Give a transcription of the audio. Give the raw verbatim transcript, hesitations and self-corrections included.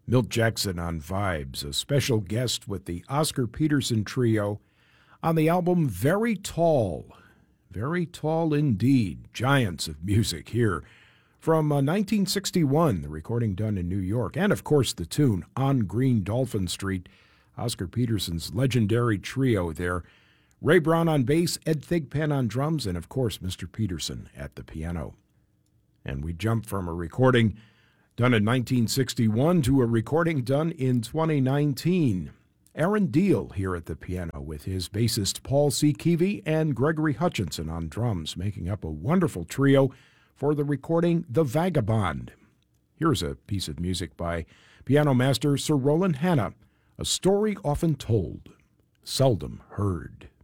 Milt Jackson on vibes, a special guest with the Oscar Peterson Trio on the album Very Tall. Very tall indeed. Giants of music here from uh, nineteen sixty-one, the recording done in New York. And, of course, the tune On Green Dolphin Street, Oscar Peterson's legendary trio there. Ray Brown on bass, Ed Thigpen on drums, and, of course, Mister Peterson at the piano. And we jump from a recording done in nineteen sixty-one to a recording done in twenty nineteen. Aaron Deal here at the piano with his bassist Paul C. Keevy and Gregory Hutchinson on drums, making up a wonderful trio for the recording The Vagabond. Here's a piece of music by piano master Sir Roland Hanna, a story often told, seldom heard.